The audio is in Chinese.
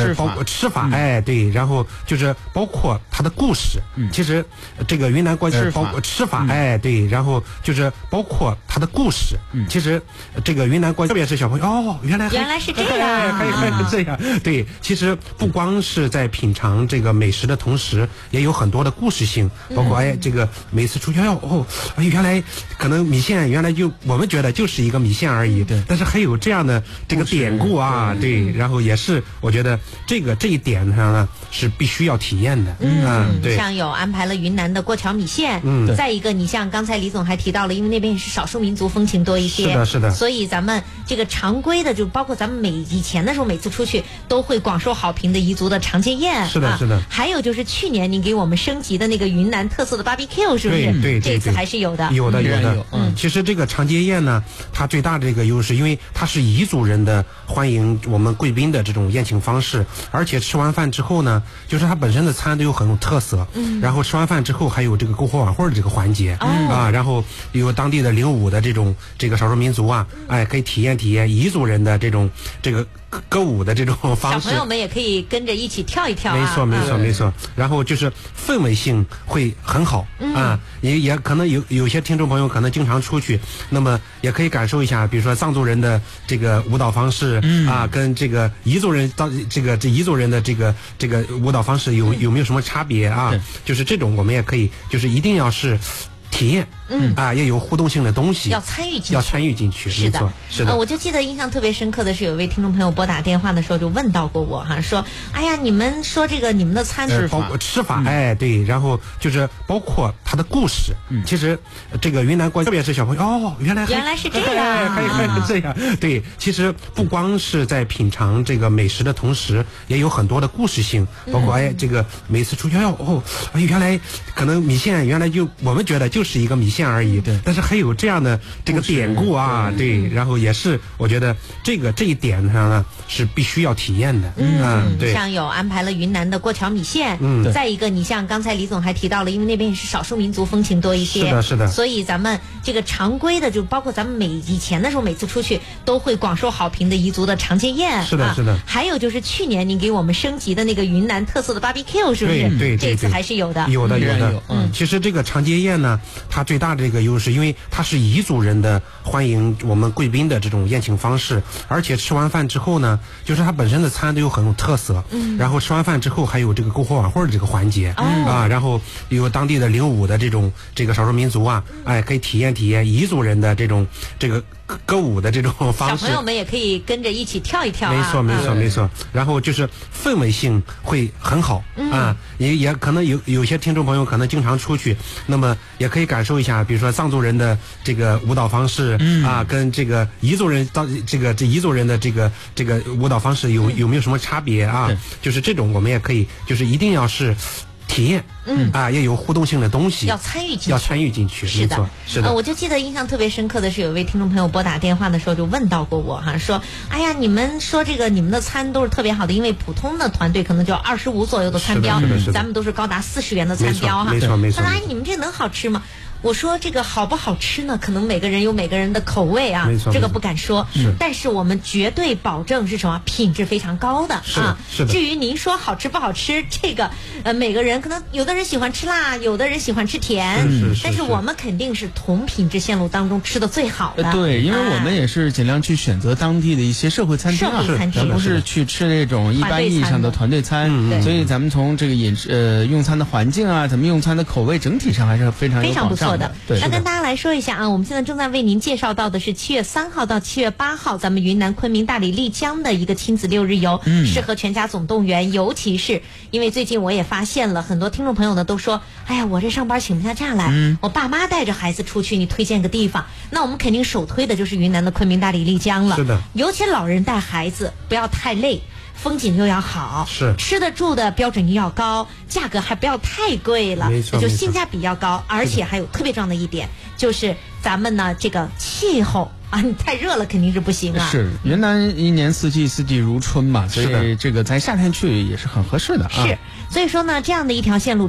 包括吃法，对，然后就是包括它的故事，其实这个云南过包括吃法，对，然后就是包括它的故事，其实这个云南过特别是小朋友，原来是这样， 还这样，对，其实不光是在品尝这个美食的同时，也有很多的故事性，包括这个每次出去原来可能米线原来就我们觉得就是一个米线而已，对，但是还有这样的这个典故啊，对，然后也是我觉得这一点上呢是必须要体验的，对， 像有安排了云南的过桥米线，再一个你像刚才李总还提到了，因为那边是少数民族风情多一些， 是的， 所以咱们这个常规的就包括咱们以前的时候每次出去都会广受好评的彝族的长街宴， 是的， 还有就是去年您给我们升级的那个云南特色的 BBQ 是不是？ 对， 这次还是有的， 其实这个长街宴呢，它最大的这个优势，因为它是彝族人的欢迎我们贵宾的这种宴请方式，而且吃完饭之后呢，就是它本身的餐都有很有特色，然后吃完饭之后还有这个篝火晚会的这个环节，然后有当地的领舞的这个少数民族啊，可以体验彝族人的这个歌舞的这种方式， 小朋友们也可以跟着一起跳一跳， 没错，然后就是氛围性会很好也可能有些听众朋友可能经常出去，那么也可以感受一下，比如说藏族人的这个舞蹈方式跟这个彝族人彝族人的这个舞蹈方式有没有什么差别啊？就是这种我们也可以，就是一定要是体验，也有互动性的东西， 要参与进去， 是的。 我就记得印象特别深刻的是，有一位听众朋友拨打电话的时候就问到过我说，哎呀，你们说这个你们的餐包括吃法，对，然后就是包括它的故事，其实这个云南特别是小朋友，原来是这样， 还这样，对，其实不光是在品尝这个美食的同时，也有很多的故事性，包括这个每次出去原来可能米线原来就我们觉得就是一个米线而已，对，但是还有这样的这个典故啊，对，然后也是我觉得这一点上呢是必须要体验的，对， 像有安排了云南的过桥米线，再一个你像刚才李总还提到了，因为那边是少数民族风情多一些， 是的， 所以咱们这个常规的就包括咱们以前的时候每次出去都会广受好评的彝族的长街宴， 是的， 还有就是去年您给我们升级的那个云南特色的 BBQ 是不是？ 对， 这次还是有的， 其实这个长街宴呢，它最大的这个优势，因为它是彝族人的欢迎我们贵宾的这种宴请方式，而且吃完饭之后呢，就是它本身的餐都有很有特色，然后吃完饭之后还有这个篝火晚会的这个环节，然后有当地的领舞的这个少数民族啊，可以体验彝族人的这个歌舞的这种方式， 小朋友们也可以跟着一起跳一跳， 没错，然后就是氛围性会很好也可能有些听众朋友可能经常出去，那么也可以感受一下，比如说藏族人的这个舞蹈方式跟这个彝族人彝族人的这个舞蹈方式有没有什么差别啊？就是这种我们也可以，就是一定要是体验，也有互动性的东西， 要参与进去， 是的。 我就记得印象特别深刻的是，有一位听众朋友拨打电话的时候就问到过我说，哎呀，你们说这个你们的餐都是特别好的，因为普通的团队可能就25左右的餐标，咱们都是高达40元的餐标没错。 他说，哎，你们这能好吃吗？我说这个好不好吃呢？可能每个人有每个人的口味啊，这个不敢说。但是我们绝对保证是什么？品质非常高的啊。至于您说好吃不好吃，这个每个人可能有的人喜欢吃辣，有的人喜欢吃甜，但是我们肯定是同品质线路当中吃的最好的。 对，因为我们也是尽量去选择当地的一些社会餐厅啊，而不是去吃那种一般意义上的团队餐。所以咱们从这个用餐的环境啊，咱们用餐的口味整体上还是非常有保障。 那跟大家来说一下啊，我们现在正在为您介绍到的是7月3号到7月8号，咱们云南昆明大理丽江的一个亲子6日游，适合全家总动员。尤其是因为最近我也发现了很多听众朋友呢都说，哎呀，我这上班请不下假来，我爸妈带着孩子出去，你推荐个地方，那我们肯定首推的就是云南的昆明大理丽江了。 是的， 尤其老人带孩子不要太累，风景又要好，吃的住的标准又要高，价格还不要太贵了，就性价比要高，而且还有特别重要的一点，就是咱们呢这个气候啊，你太热了肯定是不行啊。 是云南一年四季如春嘛，所以这个在夏天去也是很合适的啊。 是，所以说呢，这样的一条线路。